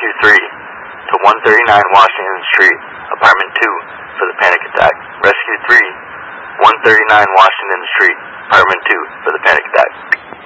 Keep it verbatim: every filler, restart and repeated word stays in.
Rescue three to one thirty-nine Washington Street, Apartment two, for the panic attack. Rescue three, one thirty-nine Washington Street, Apartment two, for the panic attack.